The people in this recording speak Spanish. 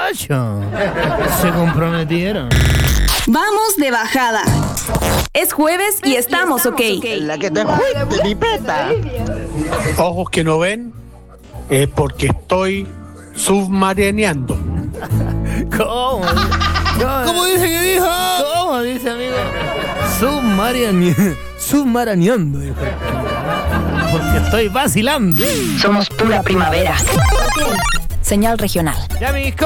muchachos. Se comprometieron. Vamos de bajada. Es jueves y estamos ok. La que te fuiste, pipeta. Ojos que no ven es porque estoy submarineando. ¿Cómo? ¿Cómo dice que dijo? ¿Cómo dice, amigo? Submaraneando, dijo. Porque estoy vacilando. Somos pura primavera. Señal regional. Ya, mis